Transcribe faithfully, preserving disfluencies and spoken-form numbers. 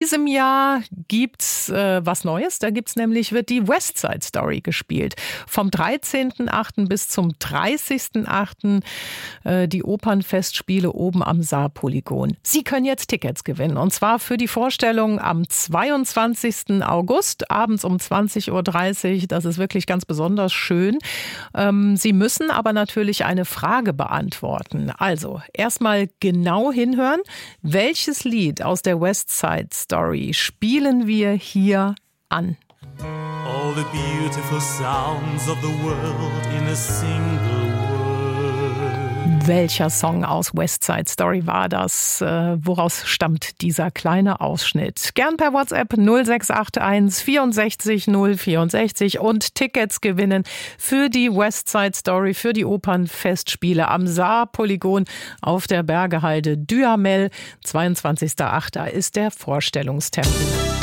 diesem Jahr gibt's äh, was Neues. Da gibt's nämlich, wird die West Side Story gespielt. Vom dreizehnten achten bis zum dreißigsten achten Äh, die Opernfestspiele oben am Saarpolygon. Sie können jetzt Tickets gewinnen. Und zwar für die Vorstellung am zweiundzwanzigsten August, abends um zwanzig Uhr dreißig. Das ist wirklich ganz besonders schön. Ähm, Sie müssen aber natürlich eine Frage beantworten. Also, erstmal genau hinhören. Welches Lied aus der West Side Story spielen wir hier an? All the beautiful sounds of the world in a single word. Welcher Song aus West Side Story war das? Äh, woraus stammt dieser kleine Ausschnitt? Gern per WhatsApp null sechs acht eins vierundsechzig null vierundsechzig und Tickets gewinnen für die West Side Story, für die Opernfestspiele am Saarpolygon auf der Bergehalde Duhamel. zweiundzwanzigsten achten ist der Vorstellungstermin.